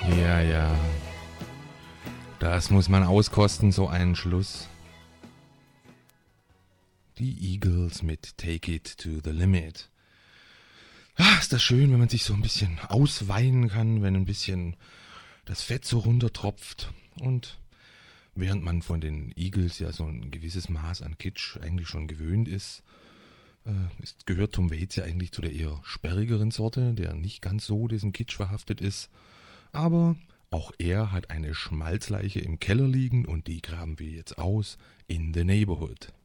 Ja, ja. Das muss man auskosten, so einen Schluss. Die Eagles mit Take It to the Limit. Ist das schön, wenn man sich so ein bisschen ausweinen kann, wenn ein bisschen das Fett so runtertropft. Und während man von den Eagles ja so ein gewisses Maß an Kitsch eigentlich schon gewöhnt ist, gehört Tom Waits ja eigentlich zu der eher sperrigeren Sorte, der nicht ganz so diesen Kitsch verhaftet ist. Aber auch er hat eine Schmalzleiche im Keller liegen und die graben wir jetzt aus in the Neighborhood.